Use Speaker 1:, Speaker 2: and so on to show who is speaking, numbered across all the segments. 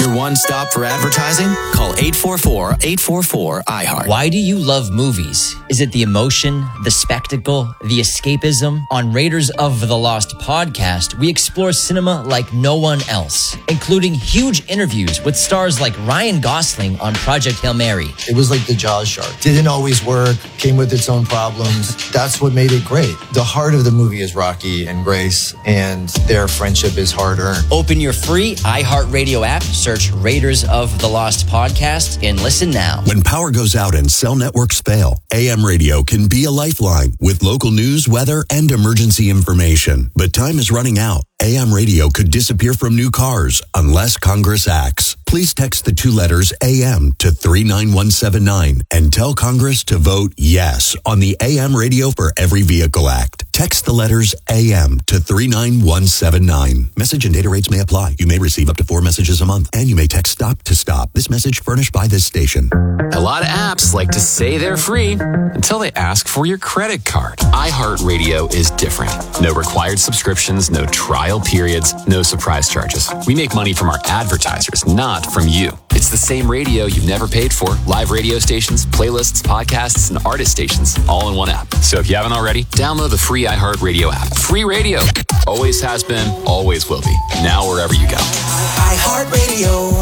Speaker 1: Your one stop for advertising? Call 844-844-iHeart.
Speaker 2: Why do you love movies? Is it the emotion, the spectacle, the escapism? On Raiders of the Lost podcast, we explore cinema like no one else, including huge interviews with stars like Ryan Gosling on Project Hail Mary.
Speaker 3: It was like the Jaws shark. Didn't always work, came with its own problems. That's what made it great. The heart of the movie is Rocky and Grace, and their friendship is hard-earned.
Speaker 2: Open your free iHeartRadio app, search Raiders of the Lost podcast, and listen now.
Speaker 4: When power goes out and cell networks fail, AM radio can be a lifeline with local news, weather, and emergency information. But time is running out. AM radio could disappear from new cars unless Congress acts. Please text the 2 letters AM to 39179 and tell Congress to vote yes on the AM Radio for Every Vehicle Act. Text the letters AM to 39179. Message and data rates may apply. You may receive up to 4 messages a month, and you may text STOP to STOP. This message furnished by this station.
Speaker 5: A lot of apps like to say they're free until they ask for your credit card. iHeartRadio is different. No required subscriptions, no trial periods, no surprise charges. We make money from our advertisers, not from you. It's the same radio you've never paid for. Live radio stations, playlists, podcasts, and artist stations all in one app. So if you haven't already, download the free iHeartRadio app. Free radio. Always has been, always will be. Now wherever you go.
Speaker 6: iHeartRadio.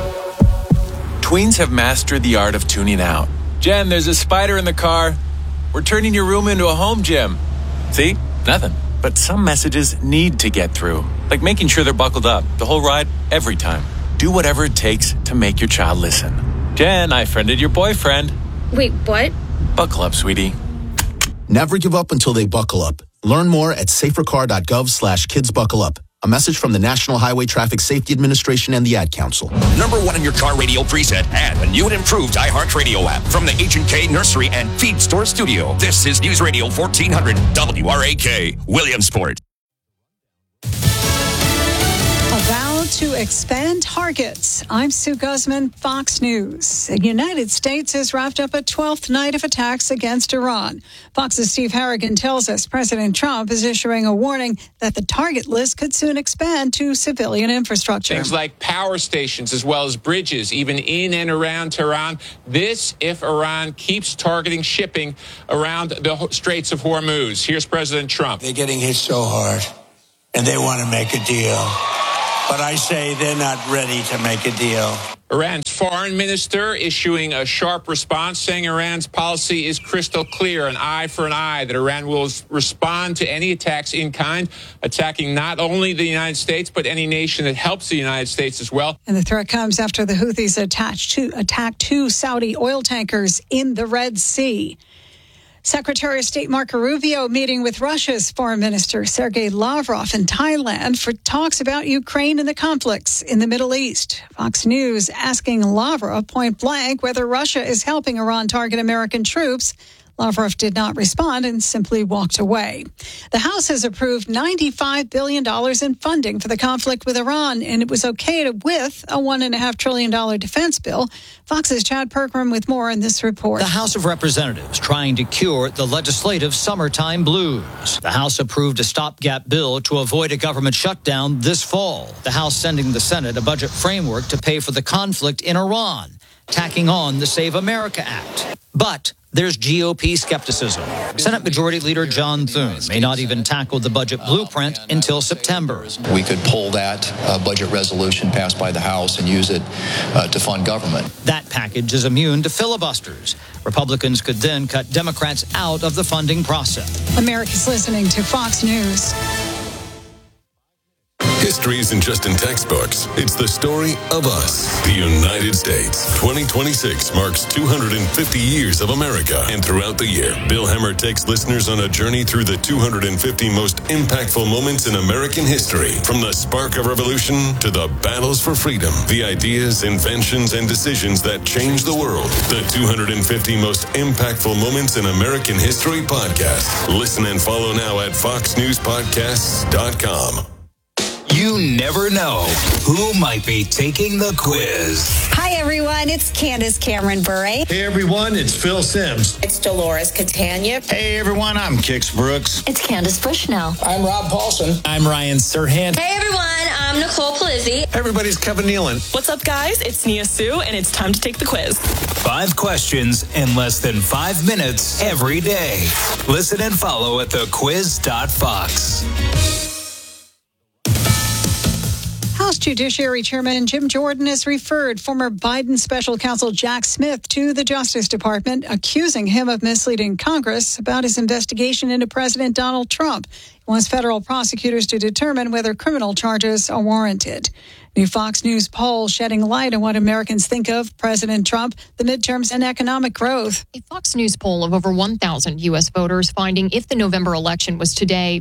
Speaker 7: Tweens have mastered the art of tuning out. Jen, there's a spider in the car. We're turning your room into a home gym. See? Nothing. But some messages need to get through. Like making sure they're buckled up the whole ride, every time. Do whatever it takes to make your child listen. Jen, I friended your boyfriend.
Speaker 8: Wait, what?
Speaker 7: Buckle up, sweetie.
Speaker 9: Never give up until they buckle up. Learn more at safercar.gov/kidsbuckleup. A message from the National Highway Traffic Safety Administration and the Ad Council.
Speaker 10: Number 1 in your car radio preset and a new and improved iHeartRadio app from the H&K Nursery and Feed Store Studio. This is News Radio 1400 WRAK, Williamsport.
Speaker 11: About to expand targets. I'm Sue Guzman, Fox News. The United States has wrapped up a 12th night of attacks against Iran. Fox's Steve Harrigan tells us President Trump is issuing a warning that the target list could soon expand to civilian infrastructure.
Speaker 12: Things like power stations as well as bridges, even in and around Tehran. This if Iran keeps targeting shipping around the Straits of Hormuz. Here's President Trump.
Speaker 13: They're getting hit so hard, and they want to make a deal. But I say they're not ready to make a deal.
Speaker 12: Iran's foreign minister issuing a sharp response, saying Iran's policy is crystal clear, an eye for an eye, that Iran will respond to any attacks in kind, attacking not only the United States, but any nation that helps the United States as well.
Speaker 11: And the threat comes after the Houthis attacked 2 Saudi oil tankers in the Red Sea. Secretary of State Marco Rubio meeting with Russia's Foreign Minister Sergei Lavrov in Thailand for talks about Ukraine and the conflicts in the Middle East. Fox News asking Lavrov point blank whether Russia is helping Iran target American troops. Lavrov did not respond and simply walked away. The House has approved $95 billion in funding for the conflict with Iran, and it was okayed with a $1.5 trillion defense bill. Fox's Chad Pergram with more in this report.
Speaker 14: The House of Representatives trying to cure the legislative summertime blues. The House approved a stopgap bill to avoid a government shutdown this fall. The House sending the Senate a budget framework to pay for the conflict in Iran, tacking on the Save America Act. But there's GOP skepticism. Senate Majority Leader John Thune may not even tackle the budget blueprint until September.
Speaker 15: We could pull that budget resolution passed by the House and use it to fund government.
Speaker 14: That package is immune to filibusters. Republicans could then cut Democrats out of the funding process.
Speaker 11: America's listening to Fox News.
Speaker 16: History isn't just in textbooks. It's the story of us, the United States. 2026 marks 250 years of America. And throughout the year, Bill Hemmer takes listeners on a journey through the 250 most impactful moments in American history. From the spark of revolution to the battles for freedom, the ideas, inventions, and decisions that changed the world. The 250 most impactful moments in American history podcast. Listen and follow now at foxnewspodcasts.com.
Speaker 17: You never know who might be taking the quiz.
Speaker 18: Hi, everyone. It's Candace Cameron Bure.
Speaker 19: Hey, everyone. It's Phil Sims.
Speaker 20: It's Dolores Catania.
Speaker 5: Hey, everyone. I'm Kix Brooks.
Speaker 16: It's Candace Bushnell.
Speaker 2: I'm Rob Paulson.
Speaker 3: I'm Ryan Serhant.
Speaker 4: Hey, everyone. I'm
Speaker 8: I'm Nicole Palizzi.
Speaker 19: Everybody's Kevin Nealon.
Speaker 20: What's up, guys? It's Nia Sue, and it's time to take the quiz.
Speaker 17: 5 questions in less than 5 minutes every day. Listen and follow at thequiz.fox.
Speaker 11: House Judiciary Chairman Jim Jordan has referred former Biden special counsel Jack Smith to the Justice Department, accusing him of misleading Congress about his investigation into President Donald Trump. He wants federal prosecutors to determine whether criminal charges are warranted. New Fox News poll shedding light on what Americans think of President Trump, the midterms, and economic growth.
Speaker 21: A Fox News poll of over 1,000 U.S. voters finding if the November election was today,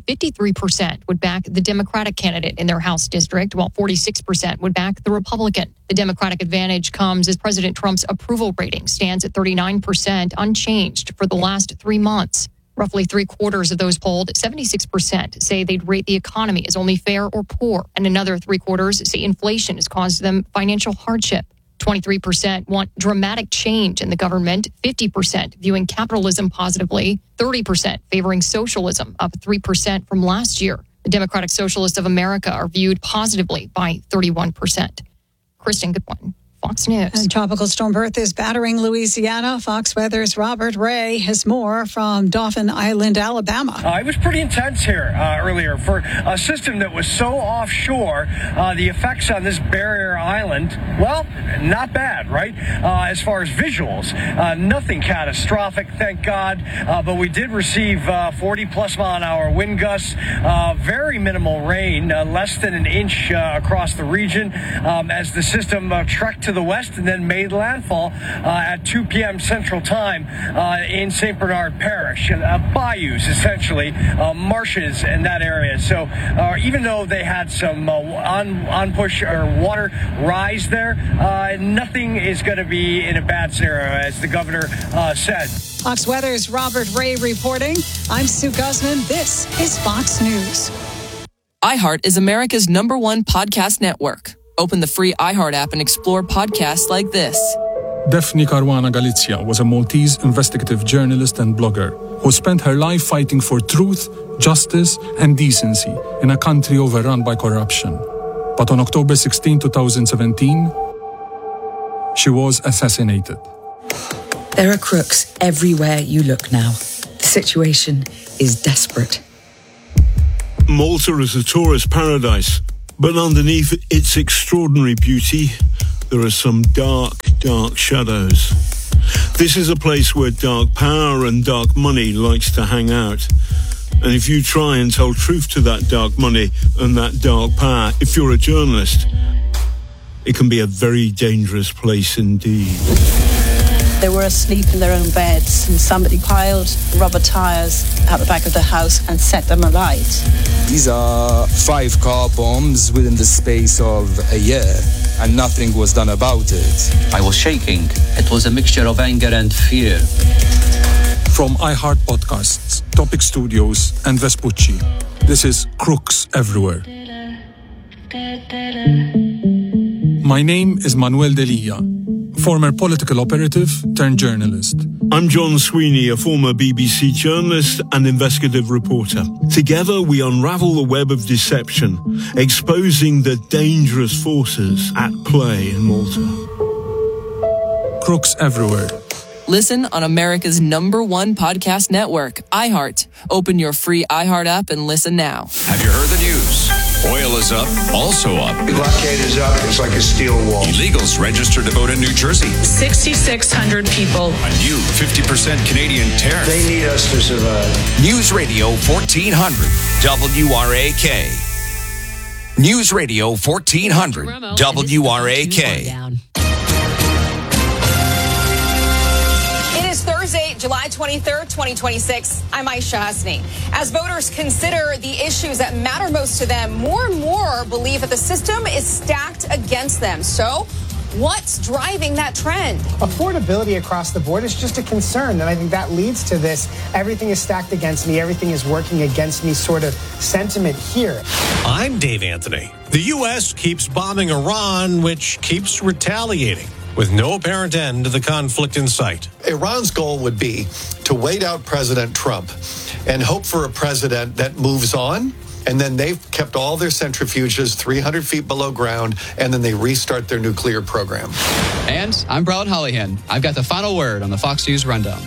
Speaker 21: 53% would back the Democratic candidate in their House district, while 46% would back the Republican. The Democratic advantage comes as President Trump's approval rating stands at 39%, unchanged for the last 3 months. Roughly 3/4 of those polled, 76%, say they'd rate the economy as only fair or poor, and another 3/4 say inflation has caused them financial hardship. 23% want dramatic change in the government, 50% viewing capitalism positively, 30% favoring socialism, up 3% from last year. The Democratic Socialists of America are viewed positively by 31%. Kristen Goodwin, Fox News.
Speaker 11: And Tropical Storm Bertha is battering Louisiana. Fox Weather's Robert Ray has more from Dauphin Island, Alabama.
Speaker 22: It was pretty intense here earlier. For a system that was so offshore, the effects on this barrier island, well, not bad, right? As far as visuals, nothing catastrophic, thank God. But we did receive 40-plus mile-an-hour wind gusts, very minimal rain, less than an inch across the region as the system trekked to the west and then made landfall at 2 p.m. Central Time in St. Bernard Parish. Bayous, essentially, marshes in that area. So even though they had some on-push or water rise there, nothing is going to be in a bad scenario, as the governor said.
Speaker 11: Fox Weather's Robert Ray reporting. I'm Sue Guzman. This is Fox News.
Speaker 23: iHeart is America's #1 podcast network. Open the free iHeart app and explore podcasts like this.
Speaker 24: Daphne Caruana Galizia was a Maltese investigative journalist and blogger who spent her life fighting for truth, justice, and decency in a country overrun by corruption. But on October 16, 2017, she was assassinated.
Speaker 25: There are crooks everywhere you look now. The situation is desperate.
Speaker 26: Malta is a tourist paradise, but underneath its extraordinary beauty, there are some dark, dark shadows. This is a place where dark power and dark money likes to hang out. And if you try and tell truth to that dark money and that dark power, if you're a journalist, it can be a very dangerous place indeed.
Speaker 27: They were asleep in their own beds, and somebody piled rubber tires out the back of the house and set them alight.
Speaker 28: These are 5 car bombs within the space of a year, and nothing was done about it.
Speaker 29: I was shaking. It was a mixture of anger and fear.
Speaker 24: From iHeart Podcasts, Topic Studios, and Vespucci, this is Crooks Everywhere. My name is Manuel Delia, former political operative turned journalist.
Speaker 26: I'm John Sweeney, a former BBC journalist and investigative reporter. Together we unravel the web of deception, exposing the dangerous forces at play in Malta.
Speaker 24: Crooks Everywhere.
Speaker 23: Listen on America's #1 podcast network, iHeart. Open your free iHeart app and listen now.
Speaker 10: Have you heard the news? Oil is up, also up.
Speaker 13: The blockade is up. It's like a steel wall.
Speaker 10: Illegals registered to vote in New Jersey.
Speaker 20: 6,600 people.
Speaker 10: A new 50% Canadian tariff.
Speaker 13: They need us to survive.
Speaker 10: News Radio 1400, WRAK. News Radio 1400, WRAK.
Speaker 30: Thursday, July 23rd, 2026. I'm Aisha Hasni. As voters consider the issues that matter most to them, more and more believe that the system is stacked against them. So, what's driving that trend?
Speaker 31: Affordability across the board is just a concern, and I think that leads to this everything is stacked against me, everything is working against me sort of sentiment here.
Speaker 19: I'm Dave Anthony. The U.S. keeps bombing Iran, which keeps retaliating, with no apparent end to the conflict in sight.
Speaker 32: Iran's goal would be to wait out President Trump and hope for a president that moves on
Speaker 1: And then they've kept all their centrifuges 300 feet below ground, and then they restart their nuclear program.
Speaker 5: And I'm Brian Hollihan. I've got the final word on the Fox News Rundown.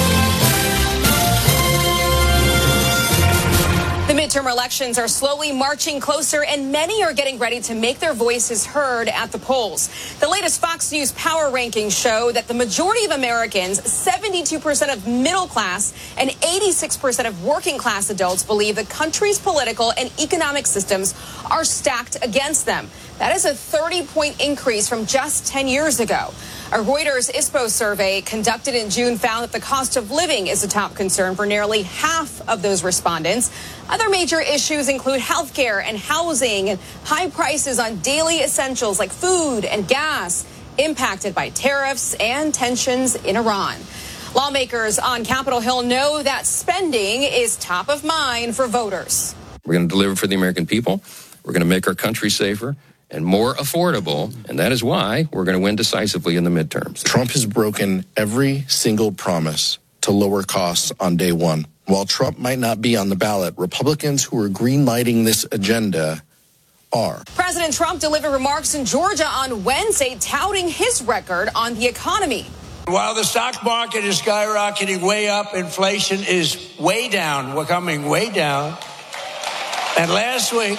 Speaker 30: The midterm elections are slowly marching closer, and many are getting ready to make their voices heard at the polls. The latest Fox News power rankings show that the majority of Americans, 72% of middle class and 86% of working class adults, believe the country's political and economic systems are stacked against them. That is a 30-point increase from just 10 years ago. A Reuters ISPO survey conducted in June found that the cost of living is a top concern for nearly half of those respondents. Other major issues include health care and housing and high prices on daily essentials like food and gas, impacted by tariffs and tensions in Iran. Lawmakers on Capitol Hill know that spending is top of mind for voters.
Speaker 6: We're going to deliver for the American people. We're going to make our country safer and more affordable, and that is why we're going to win decisively in the midterms.
Speaker 7: Trump has broken every single promise to lower costs on day one. While Trump might not be on the ballot, Republicans who are green-lighting this agenda are.
Speaker 30: President Trump delivered remarks in Georgia on Wednesday touting his record on the economy.
Speaker 13: While the stock market is skyrocketing way up, inflation is way down. We're coming way down. And last week,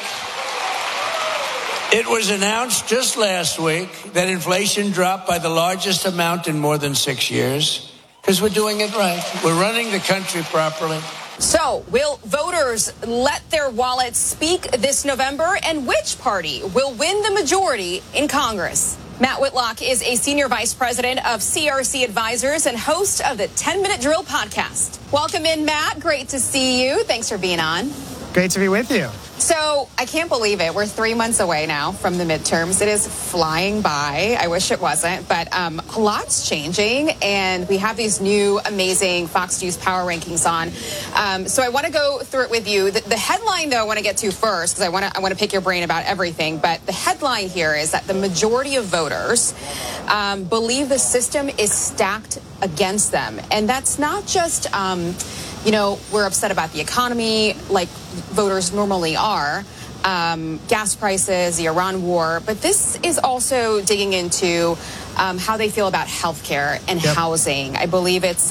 Speaker 13: it was announced just last week that inflation dropped by the largest amount in more than 6 years because we're doing it right. We're running the country properly.
Speaker 30: So, will voters let their wallets speak this November? And which party will win the majority in Congress? Matt Whitlock is a senior vice president of CRC Advisors and host of the 10-Minute Drill podcast. Welcome in, Matt. Great to see you. Thanks for being on.
Speaker 31: Great to be with you.
Speaker 30: So I can't believe it. We're 3 months away now from the midterms. It is flying by. I wish it wasn't, but a lot's changing, and we have these new amazing Fox News power rankings on. So I want to go through it with you. The headline, though, I want to get to first because I want to pick your brain about everything. But the headline here is that the majority of voters believe the system is stacked against them, and that's not just we're upset about the economy like voters normally are, gas prices, the Iran war, but this is also digging into how they feel about health care and housing. I believe it's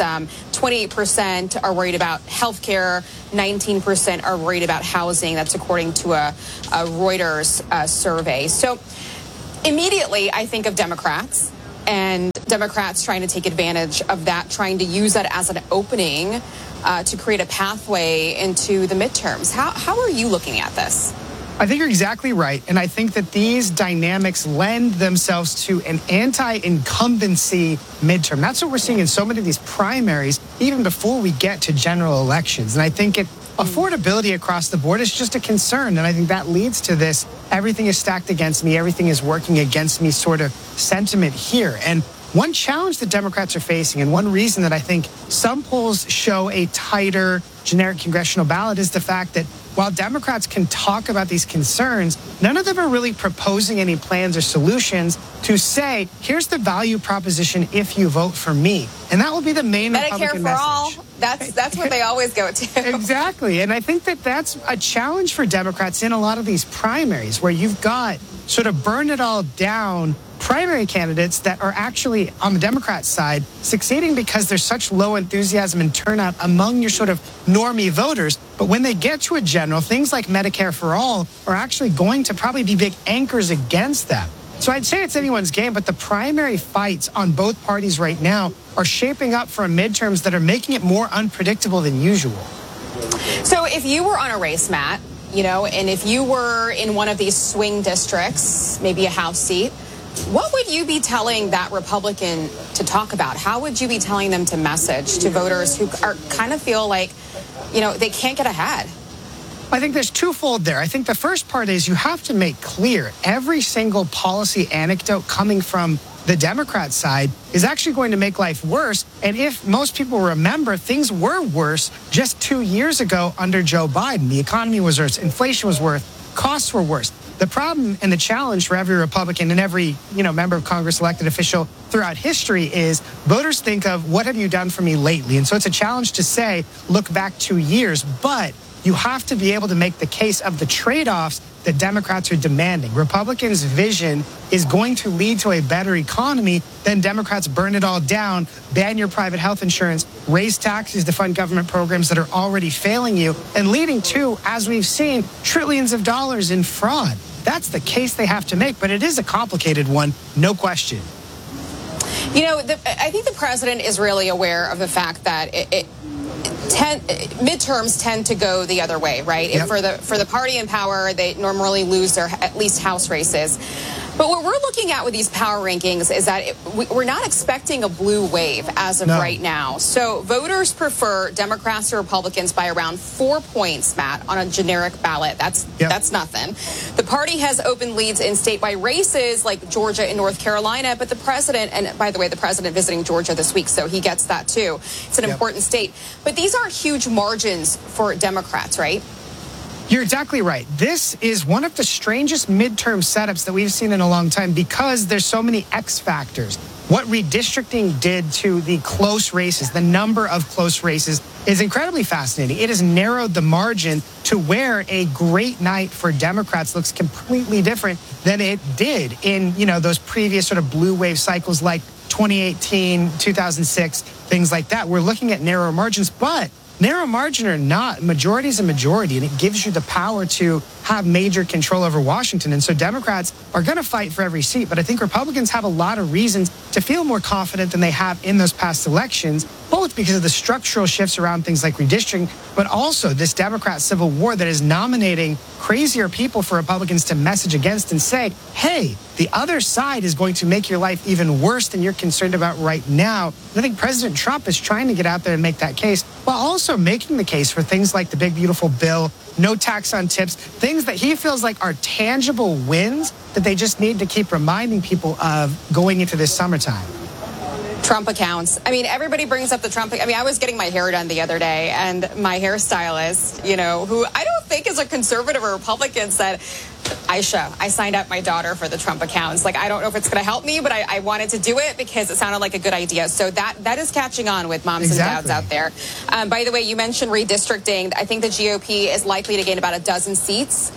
Speaker 30: 28% are worried about health care, 19% are worried about housing. That's according to a Reuters survey. So immediately I think of Democrats and Democrats trying to take advantage of that, trying to use that as an opening to create a pathway into the midterms. How are you looking at this?
Speaker 31: I think you're exactly right. And I think that these dynamics lend themselves to an anti-incumbency midterm. That's what we're seeing in so many of these primaries, even before we get to general elections. And I think affordability across the board is just a concern. And I think that leads to this everything is stacked against me, everything is working against me sort of sentiment here. And one challenge that Democrats are facing, and one reason that I think some polls show a tighter generic congressional ballot, is the fact that while Democrats can talk about these concerns, none of them are really proposing any plans or solutions to say, here's the value proposition if you vote for me. And that will be the main Republican
Speaker 30: Medicare for all. That's what they always go to.
Speaker 31: Exactly. And I think that that's a challenge for Democrats in a lot of these primaries where you've got sort of burn it all down primary candidates that are actually on the Democrat side succeeding because there's such low enthusiasm and turnout among your sort of normie voters. But when they get to a general, things like Medicare for all are actually going to probably be big anchors against them. So I'd say it's anyone's game, but the primary fights on both parties right now are shaping up for midterms that are making it more unpredictable than usual.
Speaker 30: So if you were on a race, Matt, and if you were in one of these swing districts, maybe a House seat, what would you be telling that Republican to talk about? How would you be telling them to message to voters who are kind of feel like, they can't get ahead?
Speaker 31: I think there's twofold there. I think the first part is you have to make clear every single policy anecdote coming from the Democrat side is actually going to make life worse. And if most people remember, things were worse just 2 years ago under Joe Biden. The economy was worse, inflation was worse, costs were worse. The problem and the challenge for every Republican and every, member of Congress, elected official throughout history is voters think of what have you done for me lately? And so it's a challenge to say, look back 2 years. But you have to be able to make the case of the trade-offs that Democrats are demanding. Republicans' vision is going to lead to a better economy. Then Democrats burn it all down, ban your private health insurance, raise taxes to fund government programs that are already failing you, and leading to, as we've seen, trillions of dollars in fraud. That's the case they have to make, but it is a complicated one, no question.
Speaker 30: You know, I think the president is really aware of the fact that midterms tend to go the other way, right? Yep. For the party in power, they normally lose their at least House races. But what we're looking at with these power rankings is that we're not expecting a blue wave as of right now. So voters prefer Democrats or Republicans by around 4 points, Matt, on a generic ballot. That's nothing. The party has open leads in statewide races like Georgia and North Carolina, but the president, and by the way, the president visiting Georgia this week, so he gets that too. It's an important state. But these aren't huge margins for Democrats, right?
Speaker 31: You're exactly right. This is one of the strangest midterm setups that we've seen in a long time because there's so many X factors. What redistricting did to the close races, the number of close races, is incredibly fascinating. It has narrowed the margin to where a great night for Democrats looks completely different than it did in, those previous sort of blue wave cycles like 2018, 2006, things like that. We're looking at narrow margins, but narrow margin or not, majority is a majority, and it gives you the power to have major control over Washington. And so Democrats are going to fight for every seat, but I think Republicans have a lot of reasons to feel more confident than they have in those past elections, both because of the structural shifts around things like redistricting, but also this Democrat civil war that is nominating crazier people for Republicans to message against and say, hey, the other side is going to make your life even worse than you're concerned about right now. And I think President Trump is trying to get out there and make that case, while also making the case for things like the big, beautiful bill, no tax on tips, things that he feels like are tangible wins that they just need to keep reminding people of going into this summertime.
Speaker 30: Trump accounts. I mean, everybody brings up the Trump. I mean, I was getting my hair done the other day, and my hairstylist, who I don't think is a conservative or Republican, said, Aisha, I signed up my daughter for the Trump accounts. Like, I don't know if it's going to help me, but I wanted to do it because it sounded like a good idea. So that is catching on with moms and dads out there. By the way, you mentioned redistricting. I think the GOP is likely to gain about 12 seats,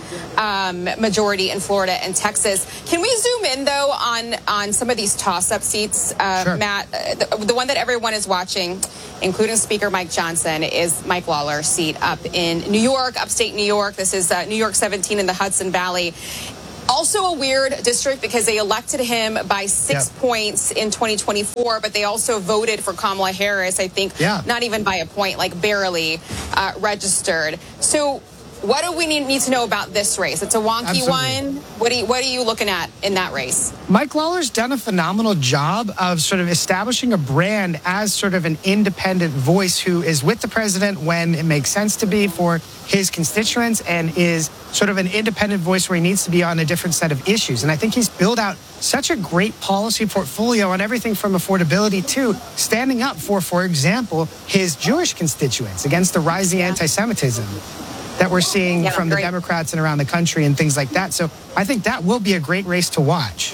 Speaker 30: majority in Florida and Texas. Can we zoom in, though, on some of these toss-up seats, sure. Matt? The one that everyone is watching, including Speaker Mike Johnson, is Mike Lawler's seat up in New York, upstate New York. This is New York 17 in the Hudson Valley. Also a weird district because they elected him by 6 points in 2024, but they also voted for Kamala Harris, I think, not even by a point, like barely registered. So what do we need to know about this race? It's a wonky one. What are you looking at in that race?
Speaker 31: Mike Lawler's done a phenomenal job of sort of establishing a brand as sort of an independent voice who is with the president when it makes sense to be for his constituents and is sort of an independent voice where he needs to be on a different set of issues. And I think he's built out such a great policy portfolio on everything from affordability to standing up for example, his Jewish constituents against the rising anti-Semitism that we're seeing from the Democrats and around the country and things like that. So I think that will be a great race to watch.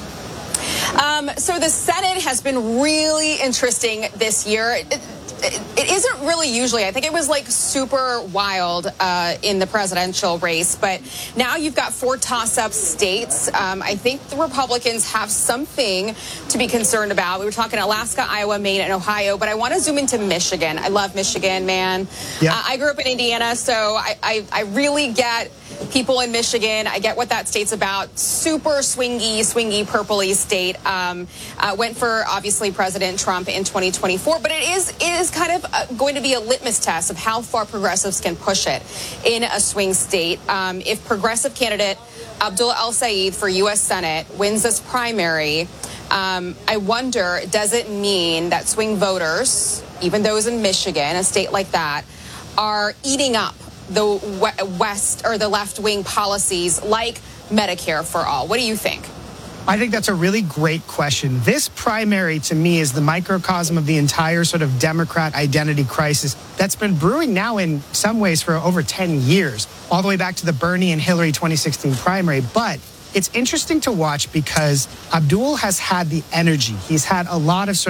Speaker 30: So the Senate has been really interesting this year. It isn't really usually. I think it was like super wild in the presidential race, but now you've got 4 toss-up states. I think the Republicans have something to be concerned about. We were talking Alaska, Iowa, Maine, and Ohio, but I want to zoom into Michigan. I love Michigan, man. I grew up in Indiana, so I really get people in Michigan. I get what that state's about. Super swingy, purpley state. Went for, obviously, President Trump in 2024, but it is kind of going to be a litmus test of how far progressives can push it in a swing state. If progressive candidate Abdul El-Sayed for U.S. Senate wins this primary, I wonder, does it mean that swing voters, even those in Michigan, a state like that, are eating up the West or the left-wing policies like Medicare for all? What do you think?
Speaker 31: I think that's a really great question. This primary, to me, is the microcosm of the entire sort of Democrat identity crisis that's been brewing now in some ways for over 10 years, all the way back to the Bernie and Hillary 2016 primary. But it's interesting to watch because Abdul has had the energy. He's had a lot of sort of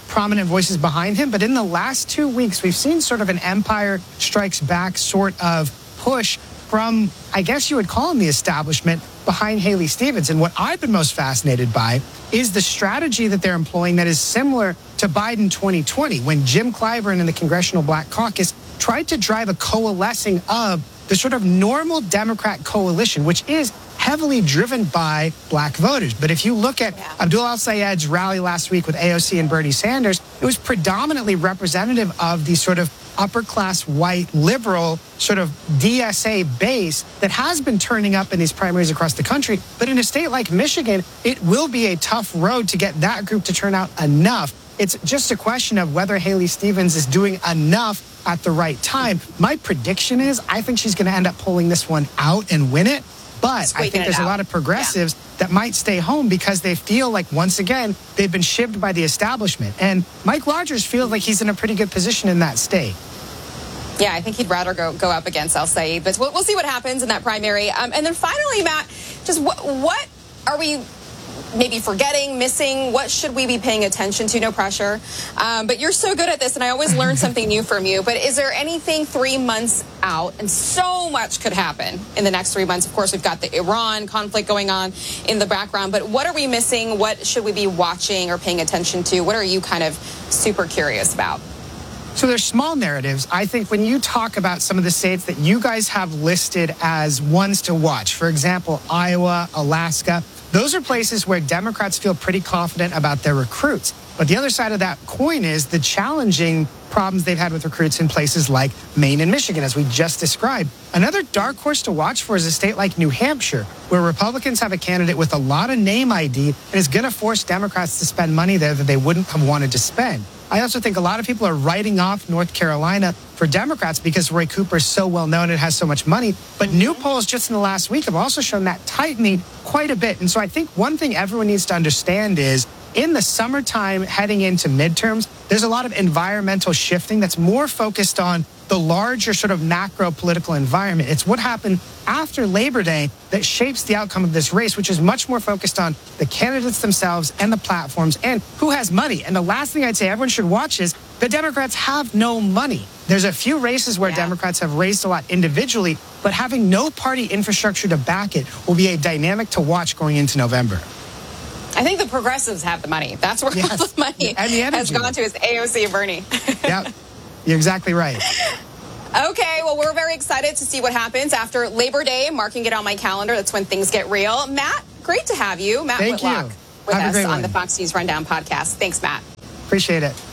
Speaker 31: prominent voices behind him. But in the last 2 weeks, we've seen sort of an Empire Strikes Back sort of push from, I guess you would call him the establishment, behind Haley Stevens. And what I've been most fascinated by is the strategy that they're employing that is similar to Biden 2020, when Jim Clyburn and the Congressional Black Caucus tried to drive a coalescing of the sort of normal Democrat coalition, which is heavily driven by black voters. But if you look at Abdul al-Sayed's rally last week with AOC and Bernie Sanders, it was predominantly representative of the sort of upper-class white liberal sort of DSA base that has been turning up in these primaries across the country. But in a state like Michigan, it will be a tough road to get that group to turn out enough. It's just a question of whether Haley Stevens is doing enough at the right time. My prediction is I think she's going to end up pulling this one out and win it. But I think there's a lot of progressives that might stay home because they feel like, once again, they've been shivved by the establishment. And Mike Rogers feels like he's in a pretty good position in that state.
Speaker 30: Yeah, I think he'd rather go up against al-Sayed, but we'll see what happens in that primary. And then finally, Matt, just what are we maybe forgetting, missing? What should we be paying attention to? No pressure. But you're so good at this, and I always learn something new from you. But is there anything 3 months out? And so much could happen in the next 3 months. Of course, we've got the Iran conflict going on in the background. But what are we missing? What should we be watching or paying attention to? What are you kind of super curious about?
Speaker 31: So there's small narratives. I think when you talk about some of the states that you guys have listed as ones to watch, for example, Iowa, Alaska, those are places where Democrats feel pretty confident about their recruits. But the other side of that coin is the challenging problems they've had with recruits in places like Maine and Michigan, as we just described. Another dark horse to watch for is a state like New Hampshire, where Republicans have a candidate with a lot of name ID and is going to force Democrats to spend money there that they wouldn't have wanted to spend. I also think a lot of people are writing off North Carolina for Democrats because Roy Cooper is so well known and has so much money. But new polls just in the last week have also shown that tightening quite a bit. And so I think one thing everyone needs to understand is in the summertime heading into midterms, there's a lot of environmental shifting that's more focused on the larger sort of macro political environment. It's what happened after Labor Day that shapes the outcome of this race, which is much more focused on the candidates themselves and the platforms and who has money. And the last thing I'd say everyone should watch is the Democrats have no money. There's a few races where Democrats have raised a lot individually, but having no party infrastructure to back it will be a dynamic to watch going into November.
Speaker 30: I think the progressives have the money. That's where all the money
Speaker 31: and the
Speaker 30: has gone to, is AOC and Bernie.
Speaker 31: Yep, you're exactly right.
Speaker 30: Okay, well, we're very excited to see what happens after Labor Day, marking it on my calendar. That's when things get real. Matt, great to have you. Matt Whitlock with us on the Fox News Rundown podcast. Thanks, Matt.
Speaker 31: Appreciate it.